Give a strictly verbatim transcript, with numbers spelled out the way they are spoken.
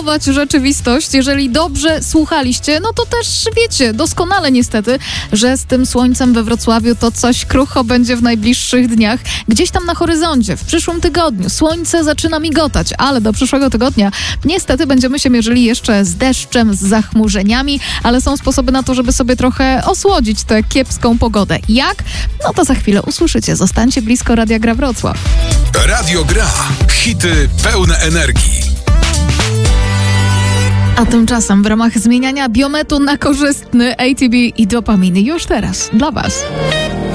manipulować rzeczywistość. Jeżeli dobrze słuchaliście, no to też wiecie doskonale niestety, że z tym słońcem we Wrocławiu to coś krucho będzie w najbliższych dniach. Gdzieś tam na horyzoncie, w przyszłym tygodniu słońce zaczyna migotać, ale do przyszłego tygodnia niestety będziemy się mierzyli jeszcze z deszczem, z zachmurzeniami, ale są sposoby na to, żeby sobie trochę osłodzić tę kiepską pogodę. Jak? No to za chwilę usłyszycie. Zostańcie blisko Radia Gra Wrocław. Radio Gra. Hity pełne energii. A tymczasem w ramach zmieniania biometu na korzystny A T B i dopaminy już teraz dla Was.